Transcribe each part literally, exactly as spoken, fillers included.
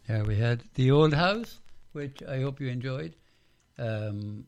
Yeah, we had The Old House, which I hope you enjoyed. Um,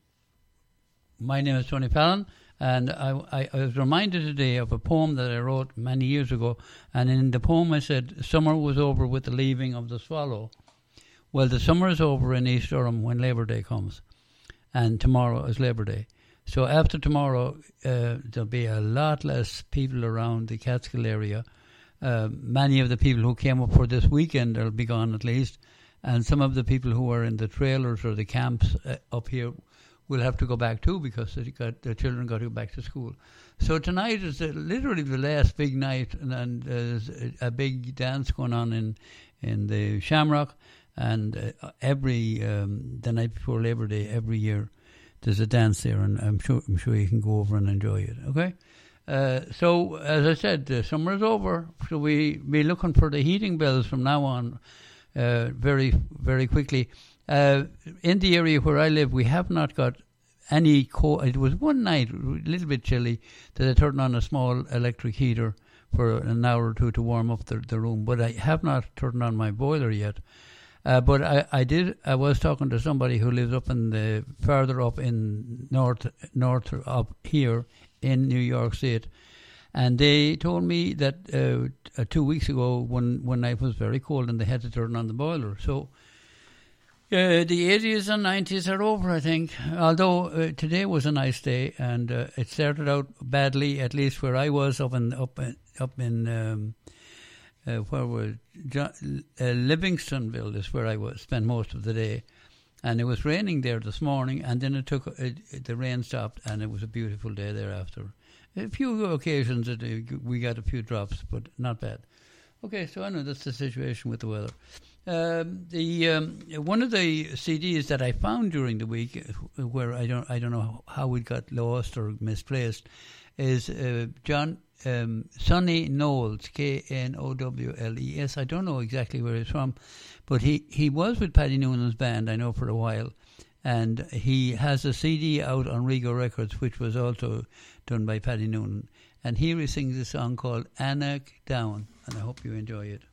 my name is Tony Fallon, and I, I, I was reminded today of a poem that I wrote many years ago, and in the poem I said, summer was over with the leaving of the swallow. Well, the summer is over in East Durham when Labour Day comes, and tomorrow is Labour Day. So after tomorrow, uh, there'll be a lot less people around the Catskill area. Uh, many of the people who came up for this weekend will be gone at least, and some of the people who are in the trailers or the camps uh, up here will have to go back too because they got, their children got to go back to school. So tonight is uh, literally the last big night, and, and uh, there's a, a big dance going on in, in the Shamrock, and uh, every um, the night before Labour Day every year there's a dance there, and I'm sure I'm sure you can go over and enjoy it. Okay. Uh, so, as I said, the summer is over, so we be looking for the heating bills from now on uh, very, very quickly. Uh, in the area where I live, we have not got any cold. It was one night, a little bit chilly, that I turned on a small electric heater for an hour or two to warm up the, the room, but I have not turned on my boiler yet. Uh, but I, I did. I was talking to somebody who lives up in the further up in north, north up here in New York State, and they told me that uh, two weeks ago, when when I was very cold, and they had to turn on the boiler. So uh, the eighties and nineties are over, I think. Although uh, today was a nice day, and uh, it started out badly, at least where I was up in up in, up in. Um, Uh, where was John, uh, Livingstonville is where I was spent most of the day, and it was raining there this morning, and then it took uh, the rain stopped, and it was a beautiful day thereafter. A few occasions that uh, we got a few drops, but not bad. Okay, so I know that's the situation with the weather. Um, the um, one of the C Ds that I found during the week, where I don't I don't know how it got lost or misplaced, is uh, John. Um, Sonny Knowles, K N O W L E S. I don't know exactly where he's from, but he, he was with Paddy Noonan's band, I know, for a while. And he has a C D out on Rego Records, which was also done by Paddy Noonan. And here he sings a song called Anak Down, and I hope you enjoy it.